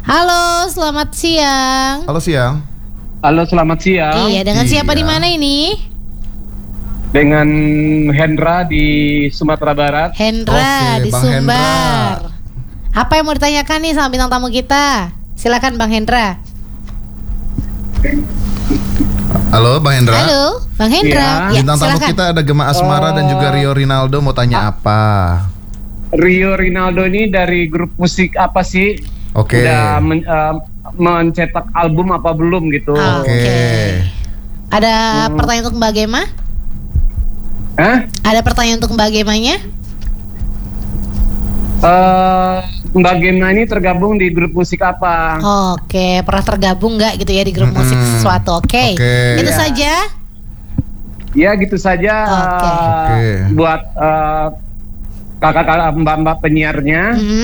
Halo, selamat siang. Halo siang. Halo, selamat siang. Iya, dengan siapa di mana ini? Dengan Hendra di Sumatera Barat. Hendra Oke, di Bang Sumbar. Hendra. Apa yang mau ditanyakan nih sama bintang tamu kita? Silakan Bang Hendra. Halo Bang Hendra. Halo, Bang Hendra. Iya. Bintang tamu silakan. kita ada Gemma Asmara dan juga Rio Rinaldo mau tanya apa? Rio Rinaldo ini dari grup musik apa sih? Oke. Udah mencetak album apa belum gitu? Oke. Ada pertanyaan untuk Mbak Gema? Hah? Ada pertanyaan untuk Mbak Gemanya? Mbak Gemma ini tergabung di grup musik apa? Oke, pernah tergabung nggak gitu ya di grup musik sesuatu? Oke. Oke. Itu Iya. saja. Ya gitu saja. Oke. Oke. Buat kakak-kakak mbak-mbak penyiarnya.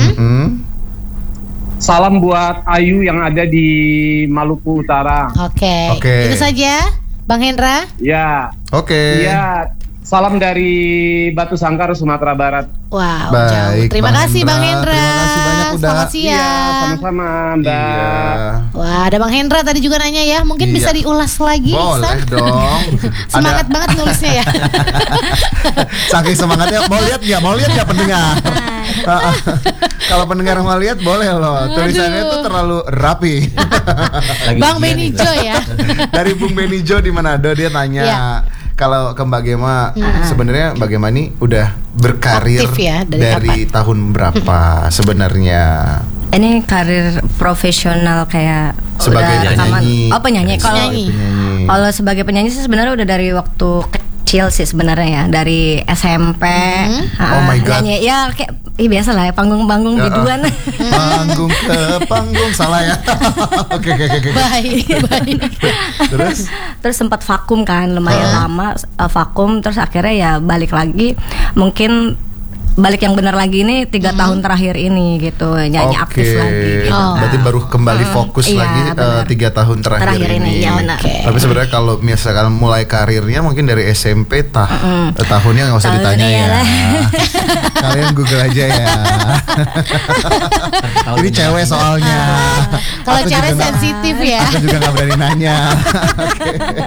Salam buat Ayu yang ada di Maluku Utara. Oke. Oke. Itu saja, Bang Hendra. Ya. Oke. Iya. Salam dari Batu Sangkar, Sumatera Barat. Wow, Baik, jauh. Terima Bang kasih Bang Hendra. Hendra. Terima kasih banyak udah. Selamat Iya, siang. sama-sama Mbak. Iya. Wah, ada Bang Hendra tadi juga nanya ya. Mungkin Iya. bisa diulas lagi. Boleh Ihsan? dong. Semangat banget nulisnya ya. Saking semangatnya mau lihat nggak pendengar? Kalau pendengar mau lihat boleh loh. Tulisannya itu terlalu rapi. Bang Benijo ya. Dari Bung Benijo di Manado dia tanya. Iya. Kalau ke Mbak Gema, sebenarnya Mbak Gema ini udah berkarir Aktif ya, dari tahun berapa sebenarnya? Ini karir profesional kayak Sebagai udah rekaman. penyanyi. Oh, penyanyi. Kalau Penyanyi. kalau sebagai penyanyi sih sebenarnya udah dari waktu kecil sih sebenarnya ya, dari SMP. Oh my God. Nyanyi ya kayak biasa lah ya, panggung-panggung biduan. Panggung ke panggung salah ya. Oke. Baik. Terus sempat vakum kan lumayan lama, vakum, terus akhirnya ya balik lagi, mungkin balik yang benar lagi ini 3 tahun terakhir ini gitu, nyanyi aktif lagi gitu. Berarti baru kembali fokus Iya, lagi benar. 3 tahun terakhir ini. Iya benar. Tapi sebenarnya kalau misalkan mulai karirnya mungkin dari SMP tahunnya nggak usah Tahun ditanya ya. iyalah. Kalian Google aja ya. Ini cewek soalnya. Kalau Aku cewek juga nggak- sensitif ya. Aku juga nggak berani nanya. Oke.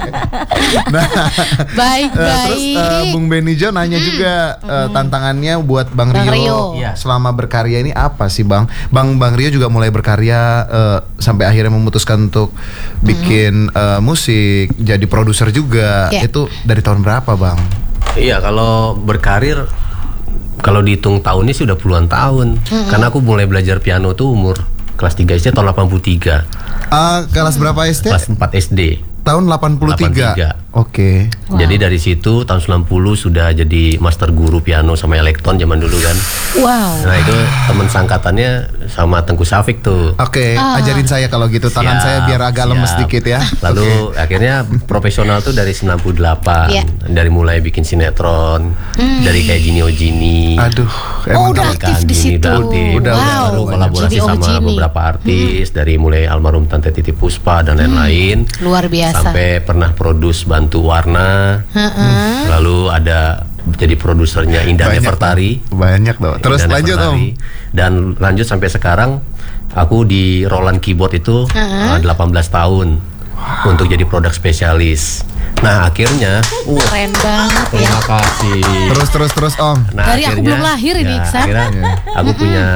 Nah, Baik. terus Bung Benijo nanya juga tantangannya buat Bang Bang Rio, Rio. Iya. selama berkarya ini apa sih Bang? Bang Rio juga mulai berkarya sampai akhirnya memutuskan untuk bikin musik, jadi produser juga. Iya. Itu dari tahun berapa Bang? Iya, kalau berkarir, kalau dihitung tahunnya sih udah puluhan tahun. Karena aku mulai belajar piano tuh umur kelas 3 SD tahun 83. Kelas berapa SD? Kelas 4 SD. Tahun 83. 83. Oke. Wow. Jadi dari situ tahun 90 sudah jadi master guru piano sama elektron zaman dulu kan. Wow. Nah itu teman sangkatannya sama Tengku Syafiq tuh. Oke, ajarin saya kalau gitu. Tangan Siap, saya biar agak lemes siap. dikit ya. Lalu akhirnya profesional tuh dari 98. Iya. Dari mulai bikin sinetron, dari kayak Gini Aduh, Oh, emang udah kamu- aktif di situ. Udah, baru Wow. kolaborasi Gini, sama Gini. beberapa artis dari mulai almarhum Tante Titi Puspa dan lain-lain. Luar biasa. Sampai pernah produce Bantu Warna. Lalu ada jadi produsernya Indah Banyak, Nefertari. Banyak dong. Terus Indah lanjut Om. Nefertari. Dan lanjut sampai sekarang aku di Roland Keyboard itu 18 tahun untuk jadi produk spesialis. Nah akhirnya Keren banget ya. terima kasih. Terus Om. Nah, Dari aku belum lahir ini, Iksan. akhirnya aku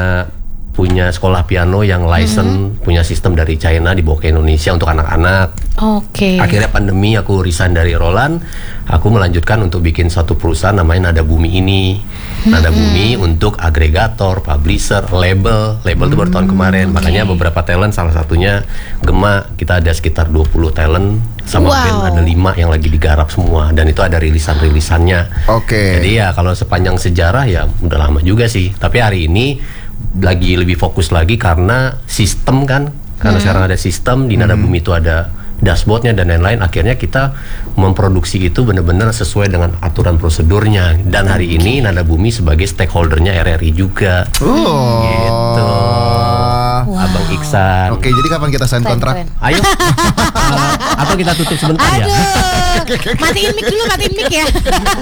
punya sekolah piano yang license, punya sistem dari China dibawa ke Indonesia untuk anak-anak. Oke. Akhirnya pandemi aku resign dari Roland, aku melanjutkan untuk bikin satu perusahaan namanya Nada Bumi ini. Nada Bumi untuk agregator, publisher, label itu baru tahun kemarin. Makanya beberapa talent, salah satunya Gema, kita ada sekitar 20 talent sama Wow. band ada 5 yang lagi digarap semua, dan itu ada rilisan-rilisannya. Oke. Jadi ya kalau sepanjang sejarah ya udah lama juga sih. Tapi hari ini lagi lebih fokus lagi karena sistem kan. Karena sekarang ada sistem di Nada Bumi itu ada dashboardnya dan lain-lain. Akhirnya kita memproduksi itu benar-benar sesuai dengan aturan prosedurnya. Dan hari ini Nada Bumi sebagai stakeholdernya RRI juga. Gitu. Wow. Abang Iksan. Oke, jadi kapan kita sign Keren, kontrak? keren. Ayo. Atau kita tutup sebentar ya. Aduh, matiin mic dulu, matiin mic ya.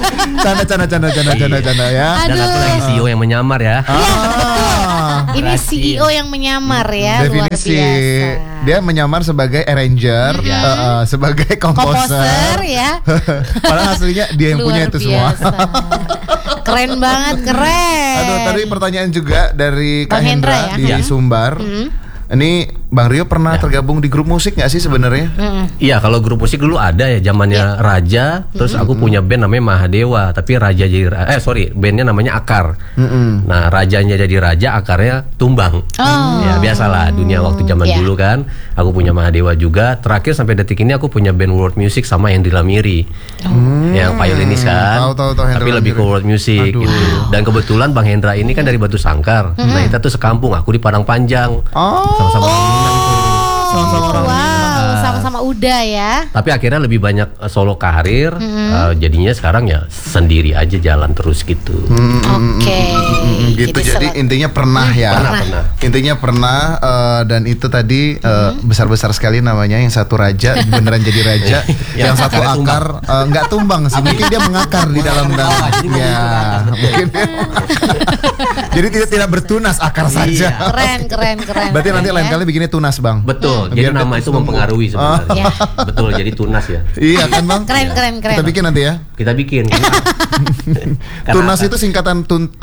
Canda ya. Dan aku lagi CEO yang menyamar ya. Ini CEO yang menyamar ya, luar Definisi biasa. dia menyamar sebagai arranger, sebagai komposer. Ya. Padahal aslinya dia yang punya Luar itu semua. biasa. Keren banget, keren. Aduh, tadi pertanyaan juga dari Kak Bang Hendra Hendra ya? di Iya. Sumbar. Ini Bang Rio pernah tergabung di grup musik nggak sih sebenarnya? Iya, kalau grup musik dulu ada ya zamannya Raja, terus aku punya band namanya Mahadewa, tapi Raja jadi bandnya namanya Akar. Nah, rajanya jadi Raja, akarnya tumbang. Ya biasalah dunia waktu zaman Iya. dulu kan. Aku punya Mahadewa juga. Terakhir sampai detik ini aku punya band world music sama Henry Lamiri. Yang violinis kan. Tahu, Tapi Henry lebih ke Lamiri. world music Aduh. gitu. Dan kebetulan Bang Hendra ini kan dari Batu Sangkar. Nah, kita tuh sekampung, aku di Padang Panjang. Sama-sama Ragunan itu. Wow, sama-sama udah ya. Tapi akhirnya lebih banyak solo karir, jadinya sekarang ya sendiri aja jalan terus gitu. Oke. Gitu. Jadi intinya pernah ya. Pernah. Intinya pernah dan itu tadi besar-besar sekali namanya. Yang satu raja beneran jadi raja, yang satu akarnya akar nggak tumbang sih. Mungkin dia mengakar di dalam ya. Mungkin dia jadi tidak bertunas akar saja. Keren. Berarti nanti Keren lain ya. kali bikinnya tunas, Bang. Betul. Biar Jadi nama dia itu tumbuh. mempengaruhi sebenarnya. Ya. Betul. Jadi tunas ya. Iya kan, Bang? Keren. Kita bikin nanti ya. Kita bikin. Karena Tunas apa? itu singkatan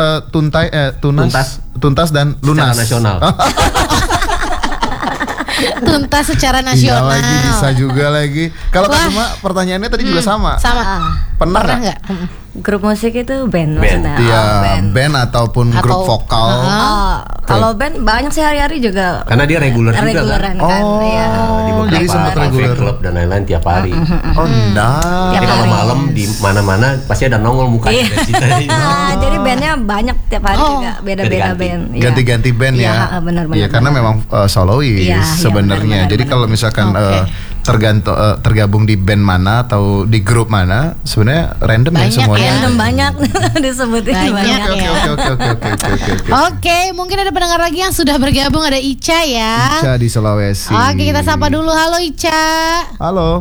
tuntas dan lunas. Secara nasional. Tuntas secara Iya nasional. lagi, bisa juga lagi. Kalau Kak Wah. Cuma pertanyaannya tadi juga sama. Sama. Pernah nggak? nggak? Grup musik itu band Band. maksudnya. Iya, band. band ataupun grup Atau- vokal. Kalau band banyak sih hari-hari juga. Karena dia reguler juga kan. Reguleran kan. Oh, Iya. Di jadi beberapa sempat cafe, reguler. klub dan lain-lain tiap hari. Oh, nah. Jadi kalau malam di mana-mana pasti ada nongol mukanya dari situ. Jadi bandnya banyak tiap hari juga beda-beda Ganti-ganti. band. Iya. Ganti-ganti band Iya, ya. benar-benar. Iya, karena memang solois Iya, sebenarnya. benar-benar, Jadi benar. kalau misalkan Oke. tergabung di band mana atau di grup mana, sebenarnya random ya Banyak semuanya. ya. Random banyak disebutin Banyak banyak. ya. Oke. Oke, mungkin ada pendengar lagi yang sudah bergabung, ada Ica ya. Ica di Sulawesi. Oke, kita sapa dulu. Halo Ica. Halo.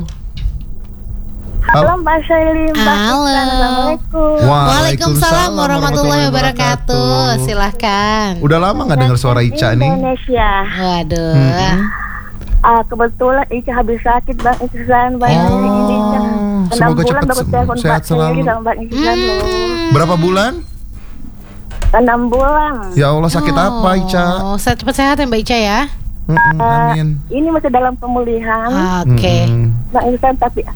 Halo Mbak Syailin, Mbak Halo. Iksan, Assalamualaikum. Waalaikumsalam warahmatullahi wabarakatuh. Silahkan. Udah lama nggak dengar suara Ica nih? Indonesia. Waduh. Kebetulan Ica habis sakit Bang Iksan, Bang ini Ica. 6 semoga bulan cepat baru sembuh. telepon Sehat Mbak Syailin selalu. sama Bang Iksan loh. Berapa bulan? 6 bulan. Ya Allah, sakit apa Ica? Oh, cepat sehat ya Mbak Ica ya. Amin. Ini masih dalam pemulihan Oke. Bang Iksan, tapi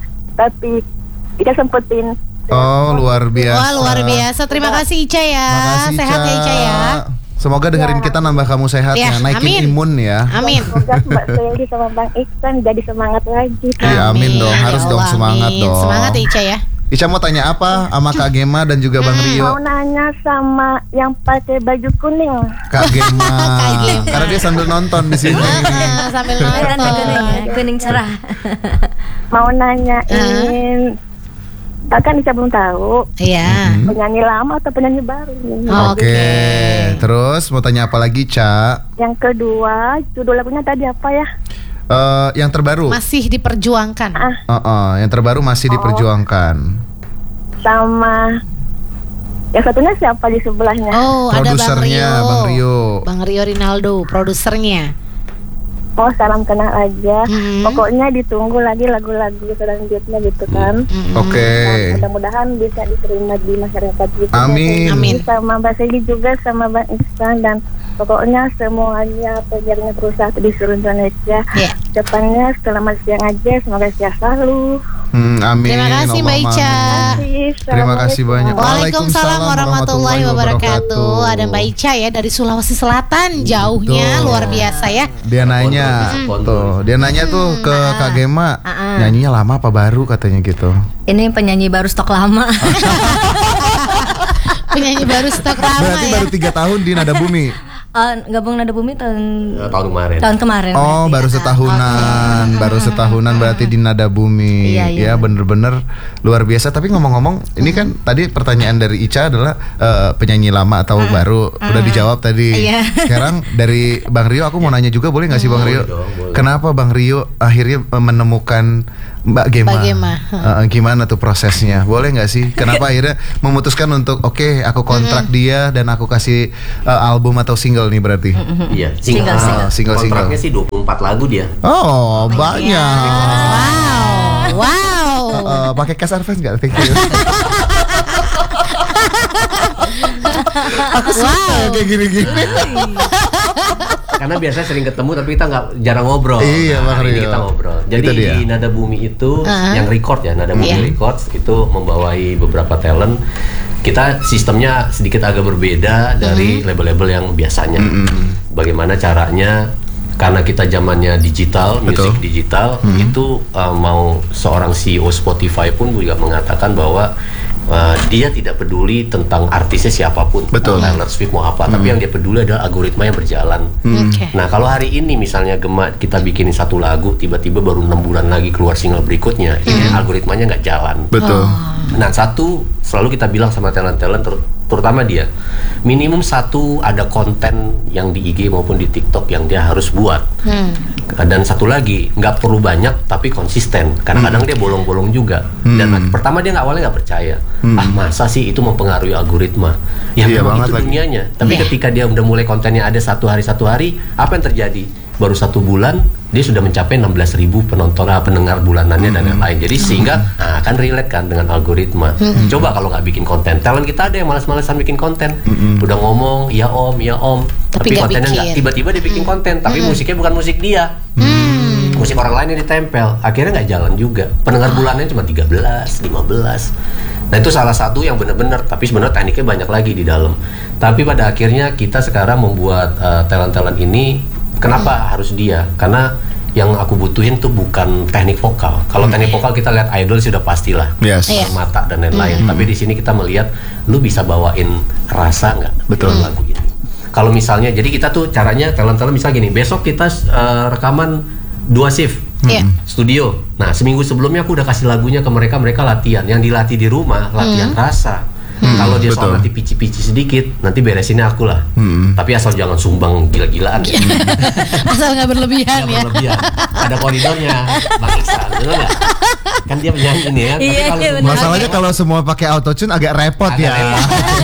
Ica sempetin. Oh, luar biasa. Wah, luar biasa. Terima kasih Ica ya. Makasih, Sehat ya Ica ya. Semoga dengerin kita nambah kamu sehat Ya, ya, naikin amin. imun ya. Amin. Semoga Mbak Syailin sama Bang Iksan jadi semangat lagi. Iya, amin dong. Ya Harus dong Allah, semangat amin. dong. Semangat ya Ica ya. Ica mau tanya apa sama Kak Gema dan juga Bang Rio? Mau nanya sama yang pakai baju kuning. Kak Gema. Kak Gema. Karena dia sambil nonton di sini. Sambil Kelihatan nonton. kuning ya, kuning cerah. Mau nanyain, kan Ica belum tahu Iya. penyanyi lama atau penyanyi baru. Oke. Terus mau tanya apa lagi, Ca? Yang kedua, judul lagunya tadi apa ya? Yang terbaru. Masih diperjuangkan. Yang terbaru masih diperjuangkan. Sama yang satunya siapa di sebelahnya? Oh, ada Bang Produsernya, Rio. Bang Rio. Bang Rio Rinaldo, produsernya. Oh, salam kenal aja. Hmm. Pokoknya ditunggu lagi lagu-lagu selanjutnya gitu kan. Oke. Mudah-mudahan bisa diterima di masyarakat gitu. Amin. Amin. Sama Mbak Segi juga sama Bang Iksan dan pokoknya semuanya penyiarnya berusaha di seluruh Indonesia. Ya. Depannya selamat siang aja, semoga sehat selalu. Amin. Terima kasih Mbak Allahumma Ica. amin. Terima kasih banyak. Waalaikumsalam warahmatullahi wabarakatuh. Ada Mbak Ica ya dari Sulawesi Selatan, jauhnya Betul. luar biasa ya. Dia nanya, tuh, dia nanya tuh ke Kak Gema, nyanyinya lama apa baru katanya gitu. Ini penyanyi baru stok lama. Penyanyi baru stok lama Berarti ya. baru 3 tahun di Nada Bumi. Gabung Nada Bumi tahun kemarin. berarti. Oh, baru setahunan, baru setahunan berarti di Nada Bumi. Iya, iya. Ya, bener-bener luar biasa. Tapi ngomong-ngomong, ini kan tadi pertanyaan dari Ica adalah penyanyi lama atau baru. Udah dijawab tadi. Iya. Sekarang dari Bang Rio, aku mau nanya juga, boleh nggak sih Bang Rio? dong, boleh. Kenapa Bang Rio akhirnya menemukan Mbak Gema? Mbak Gema. Gimana tuh prosesnya? Boleh nggak sih? Kenapa akhirnya memutuskan untuk oke, aku kontrak dia dan aku kasih album atau single nih berarti? Iya, Single. Single. Kontraknya sih 24 lagu dia. Oh, banyak. Wow. Pakai cash advance nggak? Thank you. Aku suka kayak gini-gini. Karena biasanya sering ketemu tapi kita jarang ngobrol. Iya, Bang hari ini Rio. kita ngobrol. Jadi Itu dia. di Nada Bumi itu yang record ya, Nada Bumi Records itu membawahi beberapa talent. Kita sistemnya sedikit agak berbeda dari label-label yang biasanya. Bagaimana caranya? Karena kita zamannya digital, Betul. musik digital, itu mau seorang CEO Spotify pun juga mengatakan bahwa dia tidak peduli tentang artisnya siapapun, Betul. Taylor Swift mau apa, tapi yang dia peduli adalah algoritma yang berjalan. Oke. Nah, kalau hari ini misalnya Gema kita bikinin satu lagu, tiba-tiba baru 6 bulan lagi keluar single berikutnya, ini algoritmanya nggak jalan. Betul. Nah, satu selalu kita bilang sama talent-talent terutama dia, minimum satu ada konten yang di IG maupun di TikTok yang dia harus buat. Dan satu lagi, nggak perlu banyak tapi konsisten. Kadang-kadang dia bolong-bolong juga. Dan pertama dia awalnya nggak percaya. Masa sih itu mempengaruhi algoritma? Ya Iya memang banget itu lagi. dunianya. Tapi ketika dia udah mulai kontennya ada satu hari, apa yang terjadi? Baru 1 bulan dia sudah mencapai 16.000 pendengar bulanannya dan lain-lain. Jadi sehingga akan relate kan dengan algoritma. Coba kalau nggak bikin konten, talent kita ada yang malas-malasan bikin konten. Udah ngomong ya om, Tapi nggak kontennya nggak. bikin. Tiba-tiba dia bikin konten, tapi musiknya bukan musik dia. Musik orang lain yang ditempel, akhirnya nggak jalan juga. Pendengar bulannya cuma 13, 15. Nah itu salah satu yang benar-benar, tapi sebenarnya tekniknya banyak lagi di dalam. Tapi pada akhirnya kita sekarang membuat talent-talent ini, kenapa harus dia? Karena yang aku butuhin tuh bukan teknik vokal. Kalau teknik vokal kita lihat idol sudah pastilah, Yes. Iya. mata dan lain-lain. Tapi di sini kita melihat, lu bisa bawain rasa nggak Betul. dalam lagu ini? Kalau misalnya, jadi kita tuh caranya talent-talent misalnya gini, besok kita rekaman 2 shift Iya. studio. Nah, seminggu sebelumnya aku udah kasih lagunya ke mereka latihan. Yang dilatih di rumah, latihan rasa. Kalau dia soal betul. nanti pici-pici sedikit, nanti beresinnya aku lah. Tapi asal jangan sumbang gila-gilaan ya. Asal nggak berlebihan Nggak ya. berlebihan. Ada koridornya, Bang Iksan, betul nggak? Kan dia penyanyi nih ya. Tapi Iya, kalau iya, sumbang- Masalahnya kalau semua pakai autotune agak repot Agak ya. repot.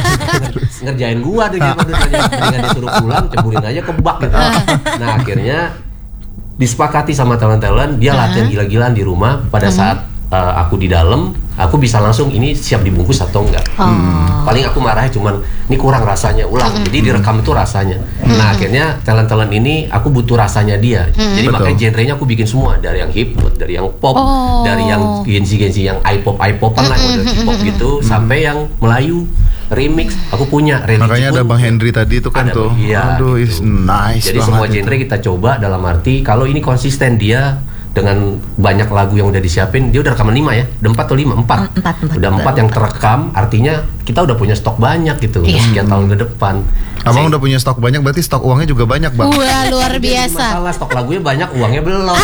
Ngerjain gua deh gitu, dengan dia suruh pulang, ceburin aja ke bak gitu. Nah, akhirnya disepakati sama talent-talent, dia latihan gila-gilaan di rumah. Pada saat aku di dalam, aku bisa langsung ini siap dibungkus atau enggak. Paling aku marahnya cuman ini kurang rasanya, ulang. Jadi direkam itu rasanya. Nah, akhirnya talent-talent ini aku butuh rasanya dia. Jadi Betul. makanya genrenya aku bikin semua, dari yang hip hop, dari yang pop, dari yang gensi-gensi yang i-popan lah, model K-pop gitu, sampai yang Melayu remix. Aku punya religi Makanya ada pun Bang Henry tadi itu kan ada, tuh. iya, Aduh, gitu. is nice Jadi banget semua itu. genre kita coba, dalam arti kalau ini konsisten dia dengan banyak lagu yang udah disiapin, dia udah rekaman 5 ya, udah 4 atau 5? 4. Empat. Udah 4 yang terekam, artinya kita udah punya stok banyak gitu, Iya. sekian tahun ke depan. Abang udah punya stok banyak, berarti stok uangnya juga banyak, Bang. Wah, luar Jadi biasa. masalah stok lagunya banyak, uangnya belum.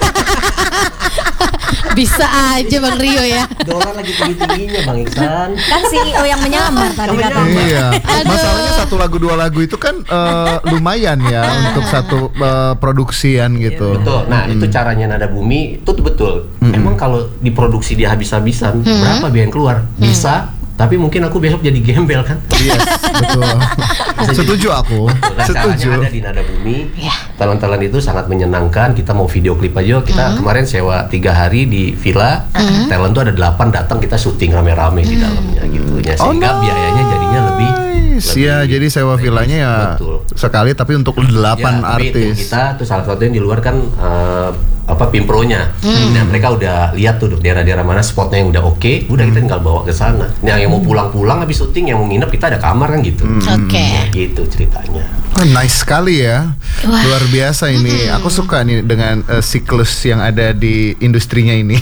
Bisa aja Bang Rio ya. Dolar lagi tinggi-tingginya Bang Iksan. Kan CEO yang menyamar tadi Yang katanya. Iya. Aduh. Masalahnya 1 lagu 2 lagu itu kan lumayan ya untuk satu produksian gitu. Betul. Nah, itu caranya Nada Bumi itu tuh betul. Emang kalau diproduksi dia habis-habisan, berapa biaya yang keluar? Bisa, tapi mungkin aku besok jadi gembel kan? Yes, betul. Setuju aku. Nah, Setuju. caranya ada di Nada Bumi. Iya. Talent-talent itu sangat menyenangkan. Kita mau video klip aja. Kita kemarin sewa 3 hari di villa. Talent tuh ada 8 datang, kita syuting rame-rame di dalamnya gitu. Ya, sehingga biayanya jadinya lebih. Iya, jadi sewa villanya ya Betul. sekali tapi untuk 8 tapi tim artis. kita tuh salah satu yang di luar kan Pimpronya. Nah, mereka udah lihat tuh daerah-daerah mana spotnya yang udah oke, udah kita tinggal bawa ke sana. Nah, yang mau pulang-pulang habis syuting, yang mau nginep kita ada kamar kan gitu. Oke. Nah, gitu ceritanya. Oh, nice sekali ya. Wah. Luar biasa ini. Aku suka nih dengan siklus yang ada di industrinya ini.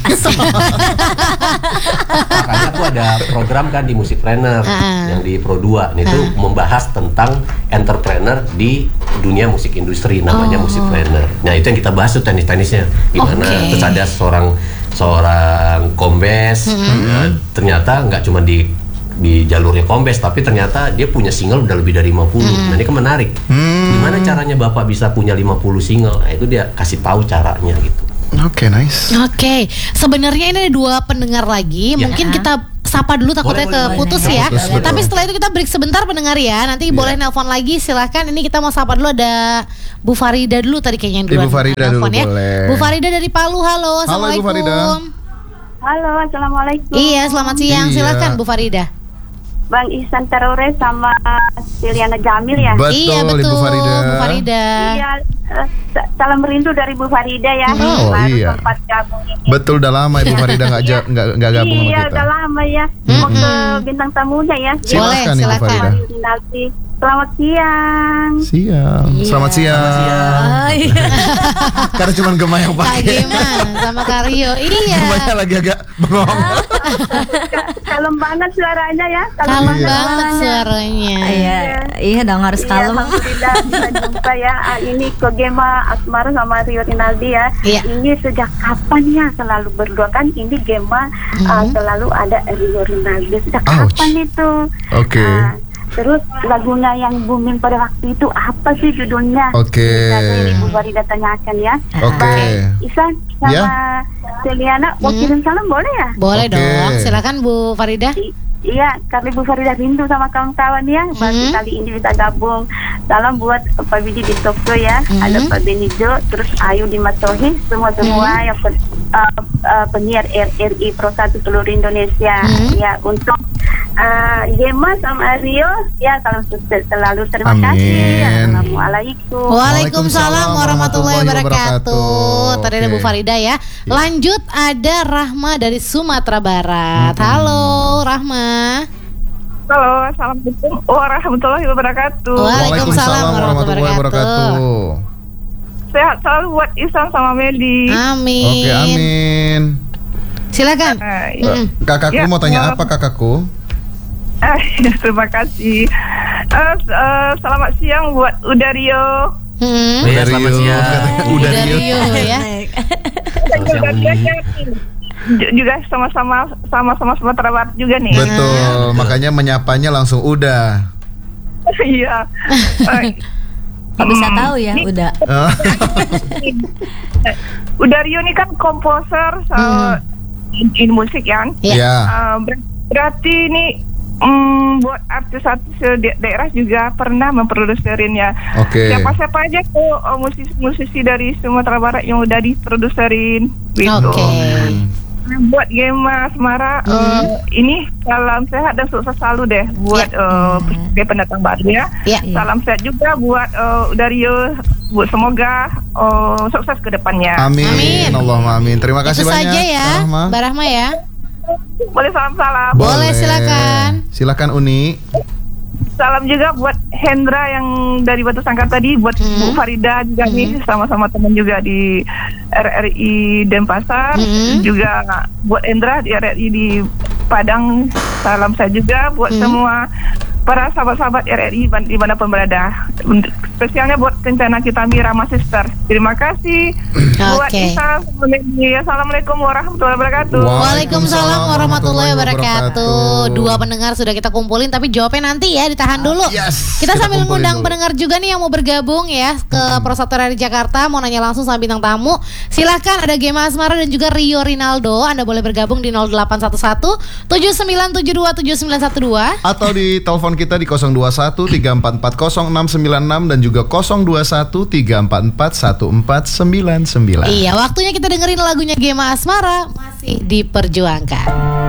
Makanya aku ada program kan di Musikpreneur yang di Pro 2 itu membahas tentang entrepreneur di dunia musik industri, namanya Musikpreneur. Nah itu yang kita bahas tuh tenis-tenisnya gimana. Terus ada seorang kombes, ternyata nggak cuma di jalurnya kombes, tapi ternyata dia punya single udah lebih dari 50. Nah ini kan menarik. Gimana caranya Bapak bisa punya 50 single? Nah itu dia kasih tahu caranya gitu. Oke, nice. Oke, sebenarnya ini ada 2 pendengar lagi. Mungkin kita sapa dulu, takutnya keputus ya. Betul. Tapi setelah itu kita break sebentar pendengar ya. Nanti boleh nelpon lagi, silahkan. Ini kita mau sapa dulu, ada Bu Farida dulu tadi kayaknya yang duluan. Ibu Farida dulu ya. boleh. Bu Farida dari Palu, halo. Halo, Ibu Farida. Assalamualaikum. Halo, assalamualaikum. Iya, selamat siang. Iya. Silakan Bu Farida. Bang Ihsan Terore sama Siliana Jamil ya. Betul, Iya, betul. Ibu Farida. Bu Farida. Iya, salam rindu dari Bu Farida ya. Oh, Baru iya. sempat gabung ini. Betul, udah lama Ibu Farida nggak gabung sama Iya, kita. udah lama ya. Mau ke bintang tamunya ya. Boleh, Silakan, Ibu silakan. Farida. Rinaldi. Selamat siang. Siang. Selamat siang. Karena cuma Gema yang Kak pakai. Gema sama Karyo. Iya. Gemanya lagi agak bengong. Kalem banget suaranya ya. Kalem Iya. banget suaranya. Iya dong harus kalem. Alhamdulillah bisa jumpa ya. Ini ke Gema Asmara sama Rio Rinaldi ya. Iya. Ini sejak kapan ya selalu berdua kan? Ini Gema selalu ada Rio Rinaldi. Sejak Ouch. kapan itu? Oke. Terus lagunya yang booming pada waktu itu apa sih judulnya? Oke. Dari Ibu Farida tanyakan ya. Oke. Isan sama Ya. Seliana mau kirim salam boleh ya? Boleh Oke. dong. Silakan Bu Farida. Iya, karena Bu Farida rindu sama kawan-kawan ya. Baru kali ini bisa gabung. Salam buat Pak Bidi di Tokyo ya. Ada Pak Benijo, terus Ayu di Matohi, semua-semua yang penyiar RRI Pro 1 seluruh Indonesia. Ya, untuk Gema sama Rio, ya salam sukses selalu. Terima kasih. Amin. Assalamualaikum. Waalaikumsalam warahmatullahi wabarakatuh. Tadi ada Bu Oke. Farida ya. Lanjut ada Rahma dari Sumatera Barat. Halo Rahma. Halo, assalamualaikum warahmatullahi wabarakatuh. Waalaikumsalam warahmatullahi wabarakatuh. Sehat selalu buat Ihsan sama Medi. Amin. Oke, amin. Silakan. Kakakku Ya, mau tanya malam. apa kakakku? Terima kasih. Selamat siang buat Udario. Hmm. Iya, selamat siang. Udah Dari Rio. you ya. Selamat siang, Uni. Juga sama-sama Sumatera Barat juga nih. Betul, makanya menyapanya langsung udah. Iya. Kok bisa tahu ya udah. Udario ini kan komposer in musik ya. Iya. Ya. Berarti ini buat artis-artis daerah juga pernah memprodukserinnya. Oke. Siapa-siapa aja tuh musisi-musisi dari Sumatera Barat yang udah diproduserin gitu. Oke. Buat Gema Asmara ini salam sehat dan sukses selalu deh buat dia pendatang baru ya. Iya. Salam sehat juga buat Udario, buat semoga sukses ke depannya. Amin. Amin. Allahumma amin. Terima kasih Itu banyak. saja ya, Rahma. Mbak Rahma ya. Boleh salam-salam. Boleh, silakan. Silakan Uni. Salam juga buat Hendra yang dari Batu Sangkar tadi, buat Bu Farida juga nih, sama-sama teman juga di RRI Denpasar, juga buat Hendra di RRI di Padang. Salam saya juga buat semua para sahabat-sahabat RRI di mana pun berada. Spesialnya buat Kencana Kitami Rama Sister. Terima kasih buat Oke. Isa. Assalamualaikum warahmatullahi wabarakatuh. Waalaikumsalam warahmatullahi wabarakatuh. 2 pendengar sudah kita kumpulin, tapi jawabnya nanti ya, ditahan dulu. Yes, Kita kita sambil kumpulin ngundang dulu. pendengar juga nih yang mau bergabung ya ke Pro 1 RRI Jakarta, mau nanya langsung sama bintang tamu. Silahkan, ada Gema Asmara dan juga Rio Rinaldo. Anda boleh bergabung di 0811 7972 7912. Atau di telepon kita di 021 3440 696 dan juga 021 344 1499. Iya, waktunya kita dengerin lagunya Gema Asmara, masih diperjuangkan.